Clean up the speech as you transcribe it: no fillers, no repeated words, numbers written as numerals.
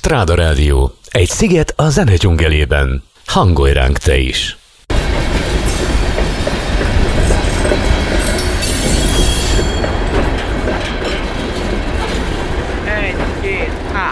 Stráda Rádió. Egy sziget a zene dzsungelében. Hangolj ránk te is!